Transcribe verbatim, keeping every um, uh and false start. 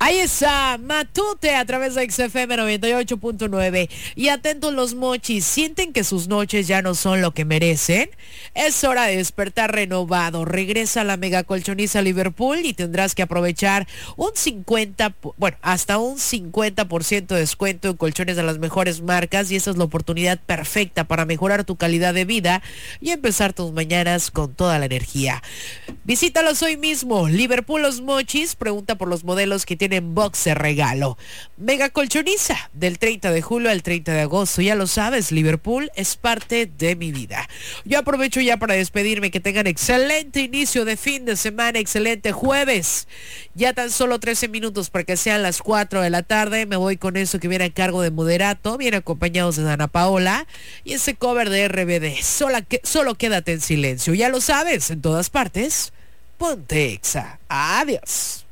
Ahí está, Matute a través de X F M noventa y ocho punto nueve. Y atentos los mochis, ¿sienten que sus noches ya no son lo que merecen? Es hora de despertar renovado. Regresa a la mega colchoniza Liverpool y tendrás que aprovechar un cincuenta, bueno, hasta un cincuenta por ciento de descuento en colchones de las mejores marcas, y esa es la oportunidad perfecta para mejorar tu calidad de vida y empezar tus mañanas con toda la energía. Visítalos hoy mismo. Liverpool Los Mochis, pregunta por los modelos que tienen box de regalo. Mega colchoniza del treinta de julio al treinta de agosto. Ya lo sabes, Liverpool es parte de mi vida. Yo aprovecho ya para despedirme. Que tengan excelente inicio de fin de semana, excelente jueves. Ya tan solo trece minutos para que sean las cuatro de la tarde. Me voy con eso que viene a cargo de Moderato, bien acompañados de Dana Paola y ese cover de R B D. Solo, que, solo quédate en silencio. Ya lo sabes, en todas partes. Ponte Exa. Adiós.